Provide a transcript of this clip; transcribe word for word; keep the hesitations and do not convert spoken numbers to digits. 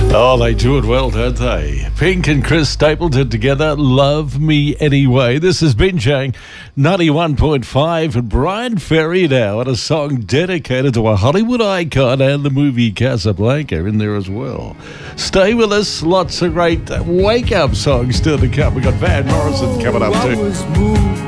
Oh, they do it well, don't they? Pink and Chris Stapleton together, Love Me Anyway. This is Binjang, ninety-one point five, and Brian Ferry now, and a song dedicated to a Hollywood icon and the movie Casablanca in there as well. Stay with us, lots of great wake-up songs still to come. We've got Van Morrison coming up too.